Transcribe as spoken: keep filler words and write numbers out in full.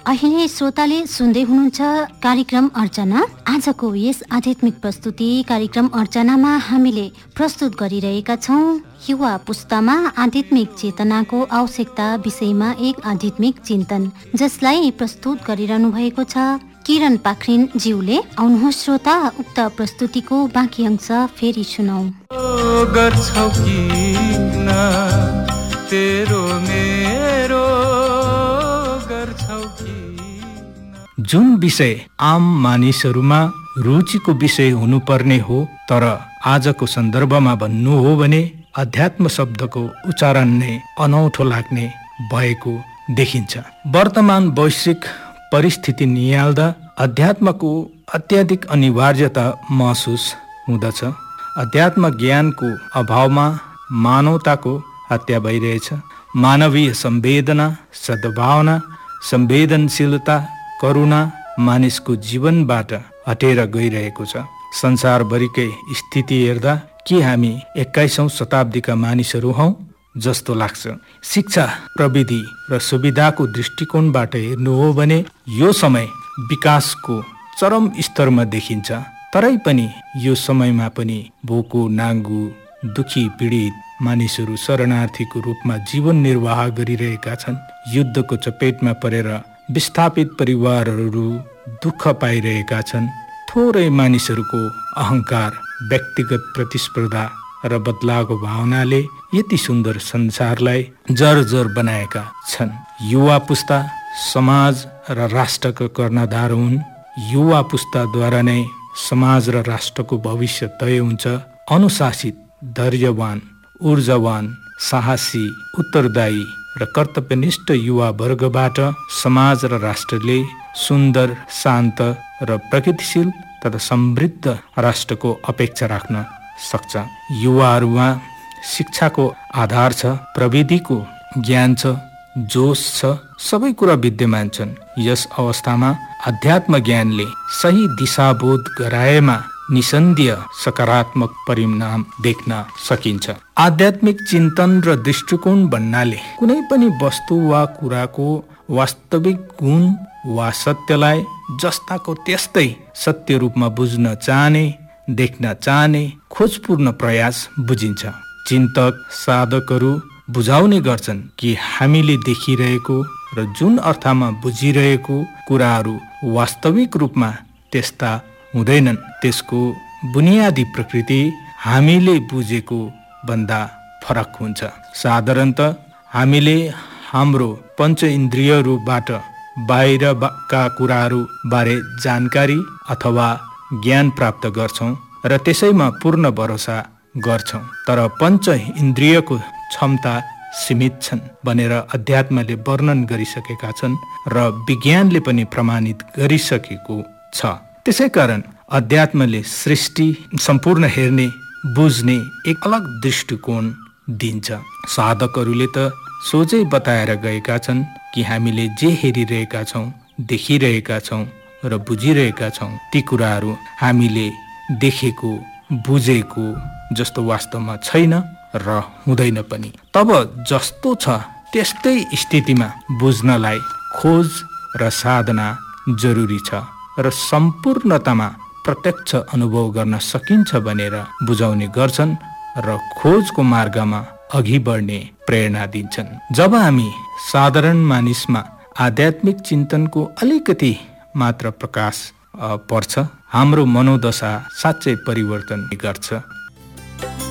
अहिले श्रोताले सुन्दै हुनुहुन्छ कार्यक्रम अर्चना। आजको यस आध्यात्मिक प्रस्तुति कार्यक्रम अर्चनामा हामीले प्रस्तुत गरिरहेका छौँ युवा पुस्तामा आध्यात्मिक चेतनाको आवश्यकता विषयमा एक आध्यात्मिक चिन्तन, जसलाई प्रस्तुत गरिरहनु भएको छ किरण पाखरिन ज्यूले। आउनुहोस् श्रोता, उक्त प्रस्तुतिको बाँकी अंश फेरि सुनौ। जुन विषय आम मानिसहरूमा रुचिको विषय हुनुपर्ने हो, तर आजको सन्दर्भमा भन्नु हो भने अध्यात्म शब्दको उच्चारण नै अनौठो लाग्ने भएको देखिन्छ। वर्तमान वैश्विक परिस्थिति निहाल्दा अध्यात्मको अत्याधिक अनिवार्यता महसुस हुँदछ। अध्यात्म ज्ञानको अभावमा मानवताको हत्या भइरहेछ। मानवीय संवेदना, सद्भावना, संवेदनशीलता, करुणा मानिसको जीवनबाट हटेर गइरहेको छ। संसारभरिकै स्थिति हेर्दा के हामी एक्काइसौँ शताब्दीका मानिसहरू हौं जस्तो लाग्छ। शिक्षा, प्रविधि र सुविधाको दृष्टिकोणबाट हेर्नु हो भने यो समय विकासको चरम स्तरमा देखिन्छ। तरै पनि यो समयमा पनि भोको, नाङ्गु, दुखी, पीडित मानिसहरू शरणार्थीको रूपमा जीवन निर्वाह गरिरहेका छन्। युद्धको चपेटमा परेर विस्थापित परिवारहरू दुःख पाइरहेका छन्। थोरै मानिसहरूको अहंकार, व्यक्तिगत प्रतिस्पर्धा र बदलावको भावनाले यति सुन्दर संसारलाई जर्जर बनाएका छन्। युवा पुस्ता समाज र राष्ट्रका कर्णधार हुन्। युवा पुस्ताद्वारा नै समाज र राष्ट्रको भविष्य तय हुन्छ। अनुशासित, धैर्यवान, ऊर्जावान, साहसी, उत्तरदायी र कर्तव्यनिष्ठ युवा वर्गबाट समाज र राष्ट्रले सुन्दर, शान्त र प्रगतिशील तथा समृद्ध राष्ट्रको अपेक्षा राख्न सक्छ। युवाहरूमा शिक्षाको आधार छ, प्रविधिको ज्ञान छ, जोश छ, सबै कुरा विद्यमान छन्। यस अवस्थामा अध्यात्म ज्ञानले सही दिशाबोध गराएमा निसन्देह सकारात्मक परिणाम देख्न सकिन्छ। आध्यात्मिक चिन्तन र दृष्टिकोण भन्नाले कुनै पनि वस्तु वा कुराको वास्तविक गुण वा सत्यलाई जस्ताको त्यस्तै सत्य रूपमा बुझ्न चाहने, देख्न चाहने खोजपूर्ण प्रयास बुझिन्छ। चिन्तक, साधकहरू बुझाउने गर्छन् कि हामीले देखिरहेको र जुन अर्थमा बुझिरहेको कुराहरू वास्तविक रूपमा त्यस्ता हुँदैनन्। त्यसको बुनियादी प्रकृति हामीले बुझेको भन्दा फरक हुन्छ। साधारणतः हामीले हाम्रो पञ्च इन्द्रियहरूबाट बाहिरका कुराहरू बारे जानकारी अथवा ज्ञान प्राप्त गर्छौं र त्यसैमा पूर्ण भरोसा गर्छौं। तर पञ्च इन्द्रियको क्षमता सीमित छन् भनेर अध्यात्मले वर्णन गरिसकेका छन् र विज्ञानले पनि प्रमाणित गरिसकेको छ। त्यसैकारण अध्यात्मले सृष्टि सम्पूर्ण हेर्ने, बुझ्ने एक अलग दृष्टिकोण दिन्छ। साधकहरूले त सोझै बताएर गएका छन् कि हामीले जे हेरिरहेका छौं, देखिरहेका छौं र बुझिरहेका छौं ती कुराहरू हामीले देखेको, बुझेको जस्तो वास्तवमा छैन र हुँदैन पनि। तब जस्तो छ त्यस्तै स्थितिमा बुझ्नलाई खोज र साधना जरुरी छ र सम्पूर्णतामा प्रत्यक्ष अनुभव गर्न सकिन्छ भनेर बुझाउने गर्छन् र खोजको मार्गमा अघि बढ्ने प्रेरणा दिन्छन्। जब हामी साधारण मानिसमा आध्यात्मिक चिन्तनको अलिकति मात्र प्रकाश पर्छ, हाम्रो मनोदशा साँच्चै परिवर्तन गर्छ।